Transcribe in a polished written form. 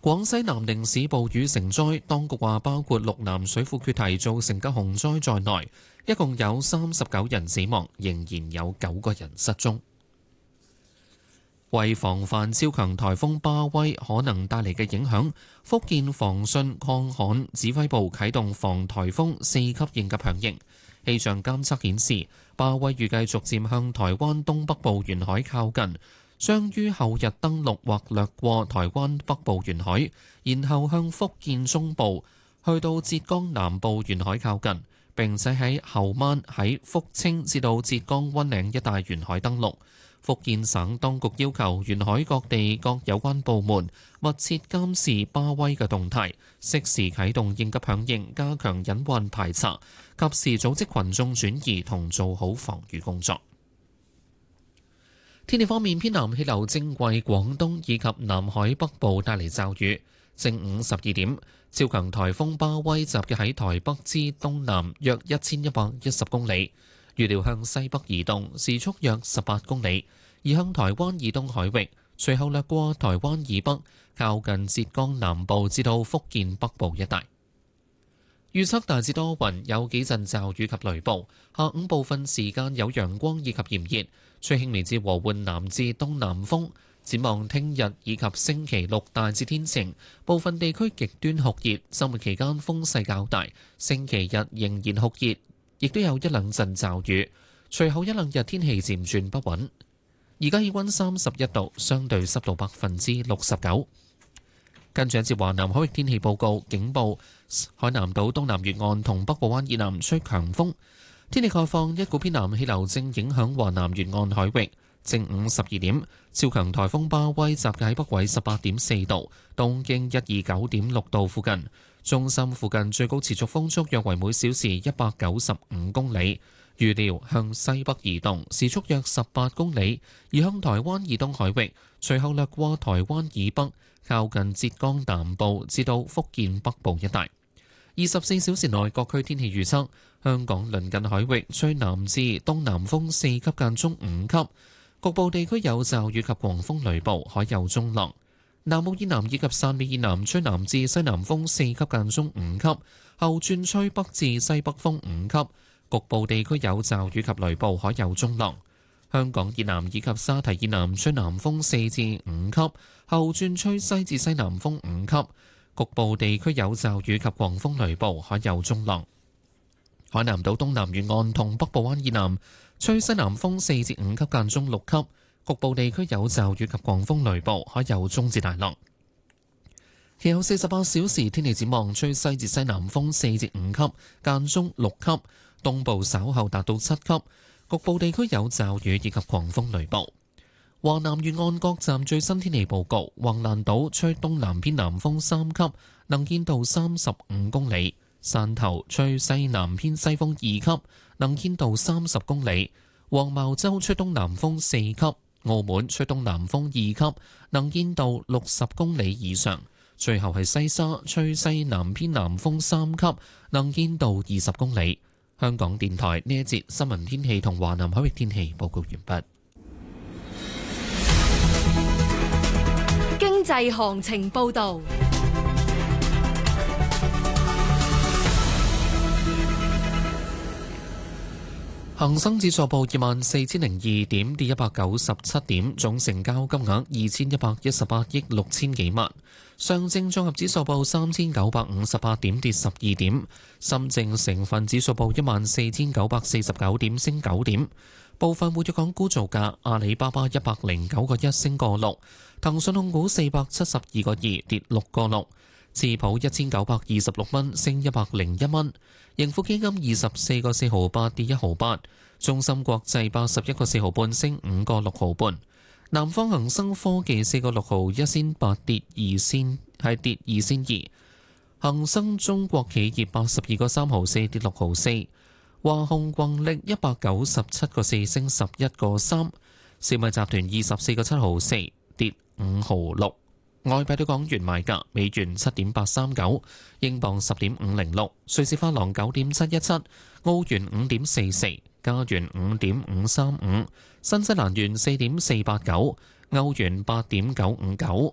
廣西南寧市暴雨成災，當局話包括陸南水庫決堤造成嘅洪災在內，一共有39人死亡，仍然有9個人失蹤。為防範超強颱風巴威可能帶嚟嘅影響，福建防汛抗旱指揮部啟動防颱風4級應急響應。氣象監測顯示，巴威預計逐漸向台灣東北部沿海靠近，將於後日登陸或掠過台灣北部沿海，然後向福建中部去到浙江南部沿海靠近，並且喺後晚喺福清至到浙江溫嶺一帶沿海登陸。福建省當局要求沿海各地各有關部門密切監視巴威嘅動態，適時啟動應急響應，加強隱患排查，及時組織群眾轉移同做好防禦工作。天氣方面，偏南氣流正為廣東以及南海北部帶嚟驟雨。正午12點，超強颱風巴威集結喺台北之東南約1110公里，預料向西北移動，時速約18公里，移向台灣以東海域，隨後掠過台灣以北，靠近浙江南部至到福建北部一帶。預測大致多雲，有幾陣驟雨及雷暴，下午部分時間有陽光以及炎熱，吹輕微至和緩南至東南風。展望聽日以及星期六大致天晴，部分地區極端酷熱，週末期間風勢較大，星期日仍然酷熱，亦都有一兩陣驟雨，隨後一兩日天氣漸轉不穩。而家氣溫31度，相對濕度69%。跟住一節華南海域天氣報告，警報海南島東南沿岸同北部灣以南吹強風。天氣概況，一股偏南氣流正影響華南沿岸海域。正午12點，超強颱風巴威集結喺北緯18.4度、東經129.6度附近。中心附近最高持續風速約為每小時195公里。預料向西北移動，時速約18公里，移向台灣以東海域，隨後掠過台灣以北，靠近浙江南部至到福建北部一帶。24小時內各區天氣預測：香港鄰近海域吹南至東南風4級間中5級。局部地區有驟雨及狂風雷暴，海有中浪。南澳以南以及汕尾以南吹南至西南風4級間中5級，後轉吹北至西北風5級。局部地區有驟雨及雷暴，海有中浪。香港以南以及沙堤以南吹南風4至5級，後轉吹西至西南風5級。局部地區有驟雨及狂風雷暴，海有中浪。海南島東南沿岸同北部灣以南吹西南風4至5級間中6級，局部地區有驟雨及狂風雷暴，海有中至大浪。其後48小時天氣展望，吹西至西南風4至5級間中6級，東部稍後達到7級，局部地區有驟雨以及狂風雷暴。華南沿岸各站最新天氣報告：橫瀾島吹東南偏南風3級，能見度35公里；汕頭吹西南偏西風2級，能見度30公里；黃茅洲吹東南風4級；澳門吹東南風2級，能見度60公里以上。最後係西沙吹西南偏南風3級，能見度20公里。香港電台呢一節新聞天氣同華南海域天氣報告完畢。 經濟行情報導。 恒生指數報24,002點，跌197點，總成交金額2118億6千幾萬。上證綜合指數報3,958點，跌12點。深證成分指數報14,949點，升9點。部分活躍港股造價：阿里巴巴109個1升個6，騰訊控股472個2跌6個6，智普1926蚊升101蚊。盈富基金24個4毫8跌1毫8，中芯國際81個4毫半升5個6毫半，南方恒生科技4個6毫1仙8跌2仙2，恒生中國企業82個3毫4跌6毫4，華虹宏力197個4升11個3，小米集團24個7毫4跌5毫6。外幣對港元賣價：美元7.839，英鎊10.506，瑞士法郎9.717，澳元5.44，加元5.535，新西蘭元4.489，歐元8.959，